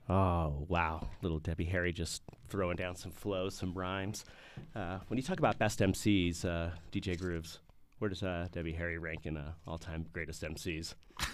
Oh, wow. Little Debbie Harry just throwing down some flows, some rhymes. When you talk about best MCs, DJ Grooves, where does Debbie Harry rank in all-time greatest MCs?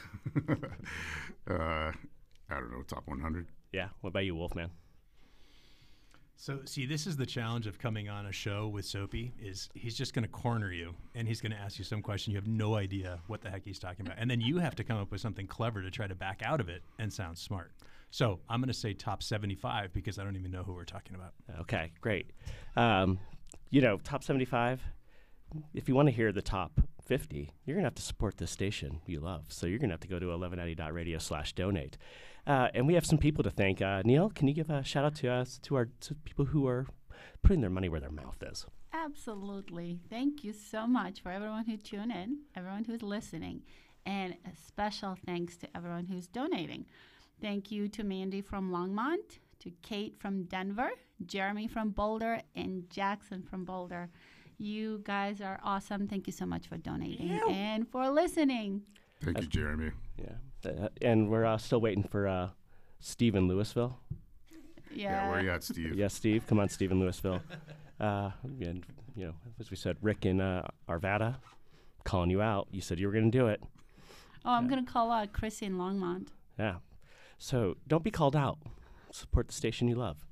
I don't know, top 100. Yeah. What about you, Wolfman? So, see, this is the challenge of coming on a show with Soapy, is he's just going to corner you, and he's going to ask you some question. You have no idea what the heck he's talking about. And then you have to come up with something clever to try to back out of it and sound smart. So I'm going to say top 75 because I don't even know who we're talking about. Okay, great. Top 75, if you want to hear the top 50, you're going to have to support the station you love. So you're going to have to go to 1190.radio/donate. And we have some people to thank. Neil, can you give a shout out to people who are putting their money where their mouth is? Absolutely. Thank you so much for everyone who tuned in, everyone who's listening, and a special thanks to everyone who's donating. Thank you to Mandy from Longmont, to Kate from Denver, Jeremy from Boulder, and Jackson from Boulder. You guys are awesome. Thank you so much for donating and for listening. Thank you, Jeremy. Yeah. And we're still waiting for Steve in Louisville. Yeah, where you at, Steve? Yes, Steve. Come on, Steve in Louisville. And, as we said, Rick in Arvada, calling you out. You said you were going to do it. Oh, I'm going to call out Chris in Longmont. Yeah. So don't be called out. Support the station you love.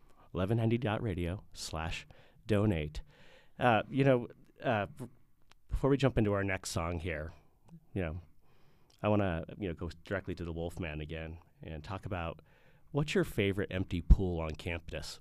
1190.radio/donate. Before we jump into our next song here, I want to go directly to the Wolfman again and talk about what's your favorite empty pool on campus?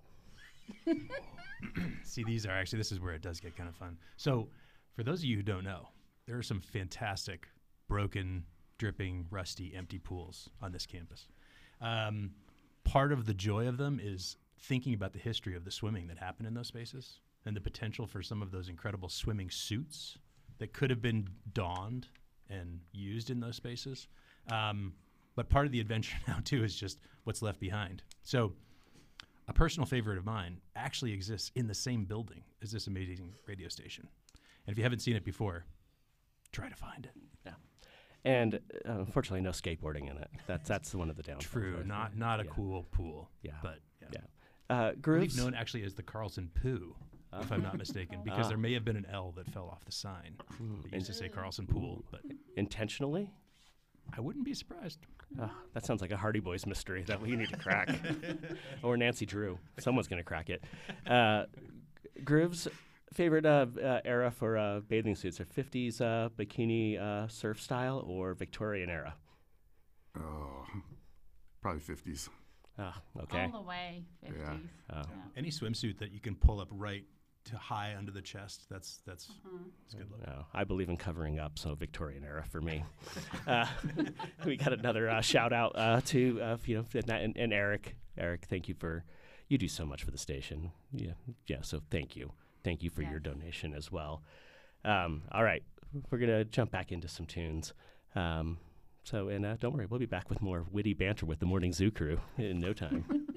See, this is where it does get kind of fun. So for those of you who don't know, there are some fantastic broken, dripping, rusty, empty pools on this campus. Part of the joy of them is thinking about the history of the swimming that happened in those spaces and the potential for some of those incredible swimming suits that could have been donned and used in those spaces. But part of the adventure now, too, is just what's left behind. So a personal favorite of mine actually exists in the same building as this amazing radio station. And if you haven't seen it before, try to find it. Yeah. And unfortunately, no skateboarding in it. That's one of the downfalls. True. Not a cool pool. Yeah. But, yeah. Grooves? Known actually as the Carlson Poo, if I'm not mistaken, because there may have been an L that fell off the sign. It used to say Carlson Pool. But intentionally? I wouldn't be surprised. That sounds like a Hardy Boys mystery that we need to crack. Or Nancy Drew. Someone's going to crack it. Grooves, favorite era for bathing suits are 50s bikini surf style or Victorian era? Oh, probably 50s. Okay. All the way, 50s. Yeah. Any swimsuit that you can pull up right to high under the chest, that's good look. No, I believe in covering up, so Victorian era for me. We got another shout out to and Eric. Eric, thank you you do so much for the station. Yeah. So thank you for your donation as well. All right, we're gonna jump back into some tunes. Don't worry, we'll be back with more witty banter with the Morning Zoo crew in no time.